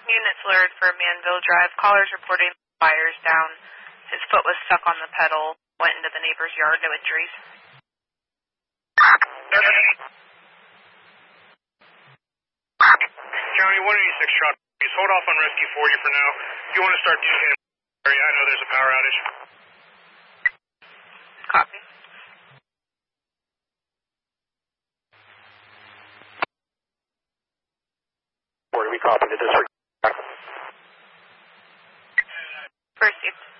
Units alerted for Manville Drive. Callers reporting wires down. His foot was stuck on the pedal. Went into the neighbor's yard. No injuries. County 186 shot. Please hold off on Rescue 40 for now. If you want to start using the area, I know there's a power outage. Copy. Where do we copy the district? Received.